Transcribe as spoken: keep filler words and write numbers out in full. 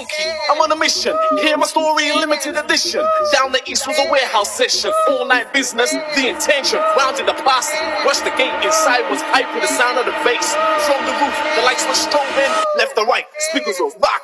funky. I'm on a mission. Hear my story in limited edition. Down the east was a warehouse session. All night business, the intention. Rounded the posse. Rushed the gate. Inside was hype with the sound of the bass. From the roof, the lights were strobing. Left to right, speakers were rock.